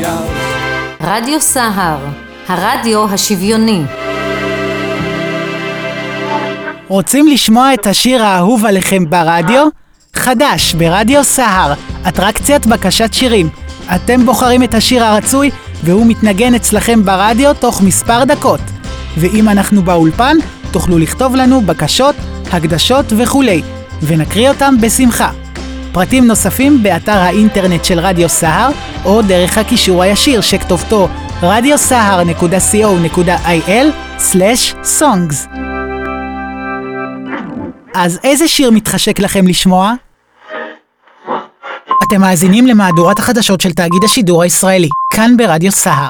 יער. רדיו סהר, הרדיו השוויוני. רוצים לשמוע את השיר האהוב עליכם ברדיו? חדש ברדיו סהר, אטרקציית בקשת שירים. אתם בוחרים את השיר הרצוי והוא מתנגן אצלכם ברדיו תוך מספר דקות. ואם אנחנו באולפן, תוכלו לכתוב לנו בקשות, הקדשות וכולי, ונקריא אותם בשמחה. פרטים נוספים באתר האינטרנט של רדיו סהר, או דרך הקישור הישיר שכתובתו radiosahar.co.il/songs. אז איזה שיר מתחשק לכם לשמוע? אתם מאזינים למהדורת החדשות של תאגיד השידור הישראלי, כאן ברדיו סהר.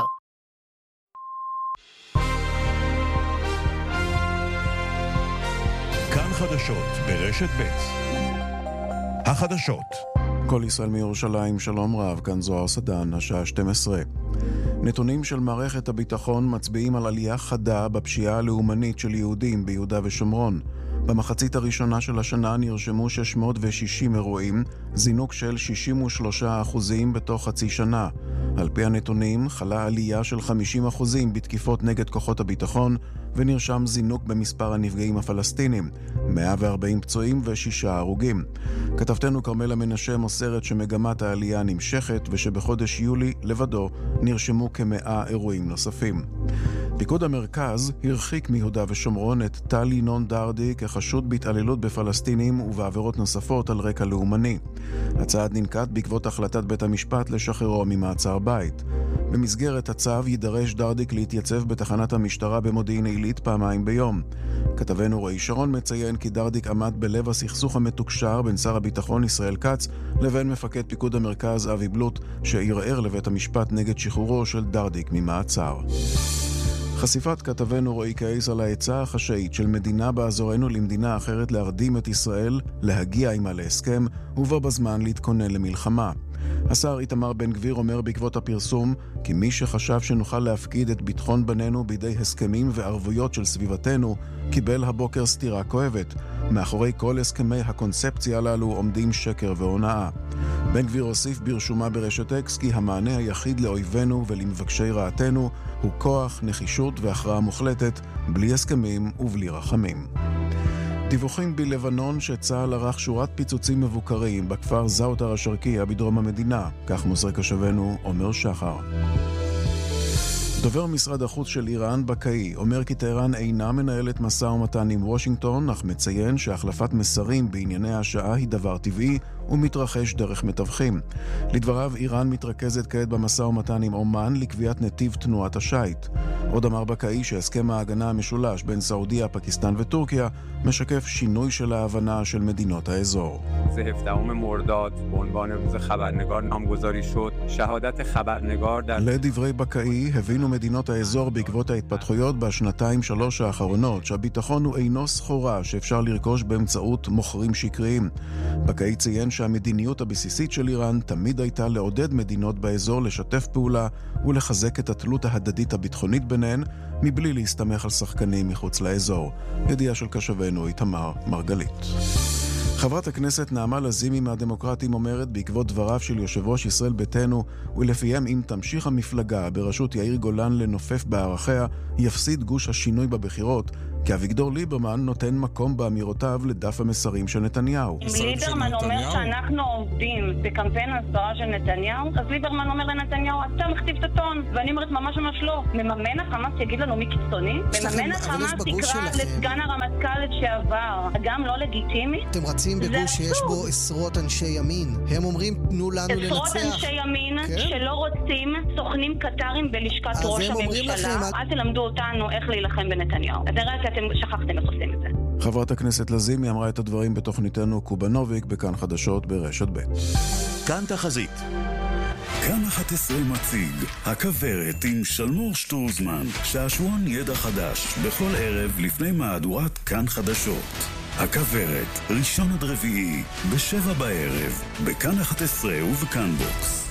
כאן חדשות ברשת ב'. החדשות. כל ישראל מירושלים, שלום רב, כאן זוהר סדן, השעה 12. נתונים של מערכת הביטחון מצביעים על עלייה חדה בפשיעה הלאומנית של יהודים ביהודה ושומרון. במחצית הראשונה של השנה נרשמו 660 אירועים, זינוק של 63% בתוך חצי שנה. על פי הנתונים, חלה עלייה של 50% בתקיפות נגד כוחות הביטחון, ונרשם זינוק במספר הנפגעים הפלסטינים, 140 פצועים ו6 הרוגים. כתבתנו כרמלה מנשה מוסרת שמגמת העלייה נמשכת, ושבחודש יולי לבדו נרשמו כ100 אירועים נוספים. פיקוד המרכז הרחיק מיהודה ושומרון את טל ינון דרדי כחשוד בהתעללות בפלסטינים ובעבירות נוספות על רקע לאומני. הצעד ננקט בעקבות החלטת בית המשפט לשחררו ממעצר בית. במסגרת הצו יידרש דרדיק להתייצב בתחנת המשטרה במודיעין עילית פעמיים ביום. כתבנו רועי שרון מציין כי דרדיק עמד בלב הסכסוך המתוקשר בין שר הביטחון ישראל כץ לבין מפקד פיקוד המרכז אבי בלוט, שערער לבית המשפט נגד שחרורו של דרדיק ממעצר. חשיפת כתבנו רועי קייס על ההצעה החשאית של מדינה באזורנו למדינה אחרת להרדים את ישראל, להגיע עמה להסכם, ובו בזמן להתכונן למלחמה. השר איתמר בן גביר אומר בעקבות הפרסום כי מי שחשב שנוכל להפקיד את ביטחון בנינו בידי הסכמים וערבויות של סביבתנו, קיבל הבוקר סתירה כואבת. מאחורי כל הסכמי הקונספציה הללו עומדים שקר והונאה. בן גביר הוסיף ברשומה ברשת אקס כי המענה היחיד לאויבינו ולמבקשי רעתנו הוא כוח, נחישות והכרעה מוחלטת, בלי הסכמים ובלי רחמים. דיווחים בלבנון שצה"ל ערך שורת פיצוצים מבוקרים בכפר זאוטר השרקיה בדרום המדינה, כך מוסר כתבנו עומר שחר. דובר משרד החוץ של איראן בקאי אומר כי טהרן אינה מנהלת משא ומתן עם וושינגטון, אך מציין שהחלפת מסרים בענייני השעה היא דבר טבעי ומתרחש דרך מתווכים. לדבריו, איראן מתרכזת כעת במשא ומתן עם אומן לקביעת נתיב תנועת השייט. עוד אמר בקאי שהסכם ההגנה המשולש בין סעודיה, פקיסטן וטורקיה משקף שינוי של ההבנה של מדינות האזור. זה 17 مرداد به عنوان روز خبرنگار نامگذاری شد. شهادت خبرنگار در לדברי בקאי הבינו מדינות האזור בעקבות ההתפתחויות בשנתיים-שלוש האחרונות שהביטחון הוא אינו סחורה שאפשר לרכוש באמצעות מוכרים שקריים. בקאי ציין שהמדיניות הבסיסית של איראן תמיד הייתה לעודד מדינות באזור לשתף פעולה ולחזק את התלות ההדדית הביטחונית ביניהן מבלי להסתמך על שחקנים מחוץ לאזור. ידיעה של קשבנו איתמר מרגלית. חברת הכנסת נעמה לזימי מהדמוקרטים אומרת בעקבות דבריו של יושב ראש ישראל ביתנו ולפיהם אם תמשיך המפלגה בראשות יאיר גולן לנופף בערכיה יפסיד גוש השינוי בבחירות, כי אביגדור ליברמן נותן מקום באמירותיו לדף המסרים של נתניהו. אם ליברמן אומר שאנחנו עובדים בקמפיין הסברה של נתניהו, אז ליברמן אומר לנתניהו, אתה מכתיב את הטון. ואני אומרת ממש ממש לא. מממן החמאס יגיד לנו מי קיצוני? מממן החמאס תקרא לסגן הרמטכ"ל לשעבר. גם לא לגיטימי? אתם רצים בגוש שיש בו עשרות אנשי ימין. הם אומרים, תנו לנו לנצח. עשרות אנשי ימין שלא רוצים סוכנים קטרים בלשכת ראש הממשלה. אל תלמדו אותנו איך להילחם בנתניהו. אז נראה אתם שכחתם איך עושים את זה. חברת הכנסת לזימי אמרה את הדברים בתוכניתנו קובנוביק בכאן חדשות ברשת ב'. כאן תחזית. כאן 11 מציג הכברת עם שלמור שטרוזמן, שעשועון ידע חדש בכל ערב לפני מהדורת כאן חדשות. הכברת, ראשון עד רביעי, ב7 בערב, בכאן 11 ובכאן בוקס.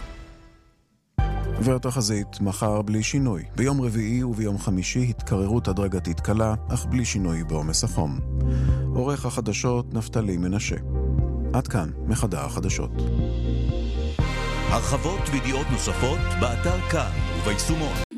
והתחזית מחר בלי שינוי. ביום רביעי וביום חמישי התקררות הדרגתית קלה, אך בלי שינוי בעומס החום. עורך החדשות נפתלי מנשה. עד כאן מחדר החדשות. הרחבות וידיעות נוספות באתר כאן וביישומון.